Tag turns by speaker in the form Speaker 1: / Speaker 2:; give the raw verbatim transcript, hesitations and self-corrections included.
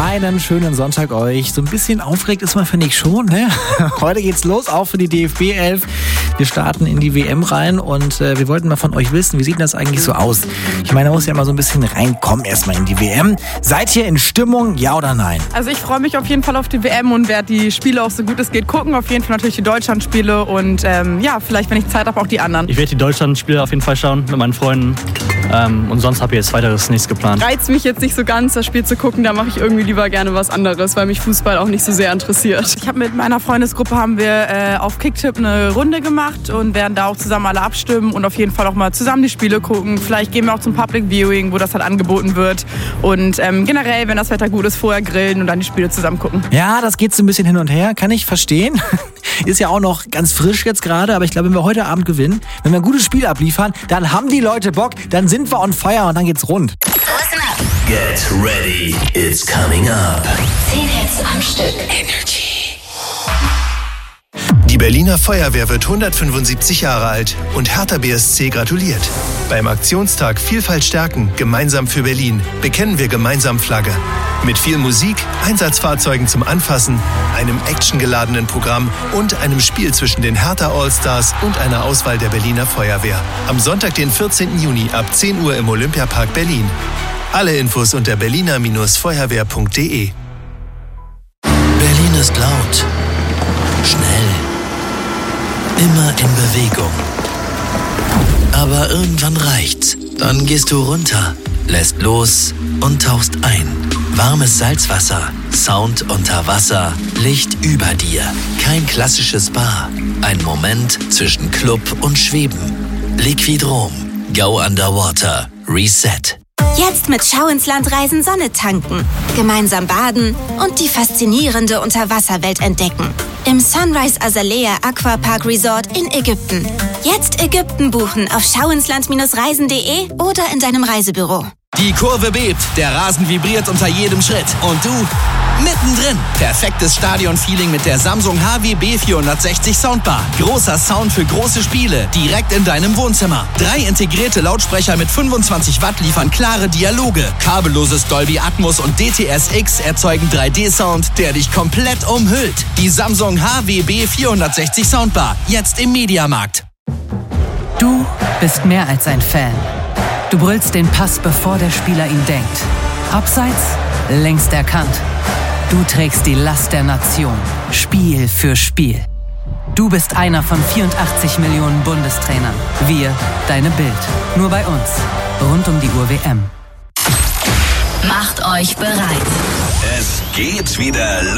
Speaker 1: Einen schönen Sonntag euch. So ein bisschen aufgeregt ist man, finde ich schon. Ne? Heute geht's los, auch für die D F B elf. Wir starten in die W M rein und äh, wir wollten mal von euch wissen, wie sieht das eigentlich so aus? Ich meine, man muss ja mal so ein bisschen reinkommen erstmal in die W M. Seid ihr in Stimmung, ja oder nein?
Speaker 2: Also ich freue mich auf jeden Fall auf die W M und werde die Spiele auch so gut es geht gucken. Auf jeden Fall natürlich die Deutschlandspiele und ähm, ja, vielleicht, wenn ich Zeit habe, auch die anderen.
Speaker 3: Ich werde die Deutschlandspiele auf jeden Fall schauen mit meinen Freunden. Ähm, und sonst habe ich jetzt weiteres nichts geplant.
Speaker 2: Reizt mich jetzt nicht so ganz, das Spiel zu gucken. Da mache ich irgendwie lieber gerne was anderes, weil mich Fußball auch nicht so sehr interessiert. Ich habe mit meiner Freundesgruppe haben wir äh, auf Kicktipp eine Runde gemacht und werden da auch zusammen alle abstimmen und auf jeden Fall auch mal zusammen die Spiele gucken. Vielleicht gehen wir auch zum Public Viewing, wo das halt angeboten wird. Und ähm, generell, wenn das Wetter gut ist, vorher grillen und dann die Spiele zusammen gucken.
Speaker 1: Ja, das geht so ein bisschen hin und her, kann ich verstehen. Ist ja auch noch ganz frisch jetzt gerade, aber ich glaube, wenn wir heute Abend gewinnen, wenn wir ein gutes Spiel abliefern, dann haben die Leute Bock, dann sind wir on fire und dann geht's rund.
Speaker 4: Listen up.
Speaker 5: Get ready, it's coming up.
Speaker 4: Zehn Hits am Stück.
Speaker 5: Energy. Die Berliner Feuerwehr wird hundertfünfundsiebzig Jahre alt und Hertha B S C gratuliert. Beim Aktionstag Vielfalt stärken, gemeinsam für Berlin, bekennen wir gemeinsam Flagge. Mit viel Musik, Einsatzfahrzeugen zum Anfassen, einem actiongeladenen Programm und einem Spiel zwischen den Hertha Allstars und einer Auswahl der Berliner Feuerwehr. Am Sonntag, den vierzehnten Juni ab zehn Uhr im Olympiapark Berlin. Alle Infos unter berliner Feuerwehr punkt de.
Speaker 6: Berlin ist laut, schnell, immer in Bewegung. Aber irgendwann reicht's. Dann gehst du runter, lässt los und tauchst ein. Warmes Salzwasser, Sound unter Wasser, Licht über dir. Kein klassisches Spa. Ein Moment zwischen Club und Schweben. Liquidrom. Go Underwater. Reset.
Speaker 7: Jetzt mit Schau ins Land reisen, Sonne tanken, gemeinsam baden und die faszinierende Unterwasserwelt entdecken. Im Sunrise Azalea Aquapark Resort in Ägypten. Jetzt Ägypten buchen auf schauinsland reisen punkt de oder in deinem Reisebüro.
Speaker 8: Die Kurve bebt, der Rasen vibriert unter jedem Schritt. Und du, mittendrin. Perfektes Stadion-Feeling mit der Samsung H W B vierhundertsechzig Soundbar. Großer Sound für große Spiele, direkt in deinem Wohnzimmer. Drei integrierte Lautsprecher mit fünfundzwanzig Watt liefern klare Dialoge. Kabelloses Dolby Atmos und D T S X erzeugen drei D-Sound, der dich komplett umhüllt. Die Samsung H W B vierhundertsechzig Soundbar, jetzt im Mediamarkt.
Speaker 9: Du bist mehr als ein Fan. Du brüllst den Pass, bevor der Spieler ihn denkt. Abseits, längst erkannt. Du trägst die Last der Nation, Spiel für Spiel. Du bist einer von vierundachtzig Millionen Bundestrainern. Wir, deine Bild. Nur bei uns. Rund um die Uhr W M.
Speaker 4: Macht euch bereit.
Speaker 5: Es geht wieder los.